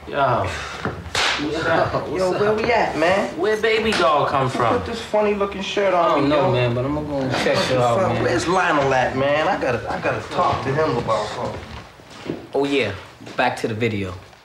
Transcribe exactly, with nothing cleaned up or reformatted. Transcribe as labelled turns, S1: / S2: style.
S1: Yo.
S2: Yo, yo, where we at, man?
S1: Where baby doll come from?
S2: Put this funny looking shirt on.
S1: I don't
S2: me,
S1: know,
S2: yo.
S1: man, but I'm gonna go and check it out, man.
S2: Where's Lionel at, man? I gotta, I gotta talk to him about something.
S1: Oh yeah, back to the video.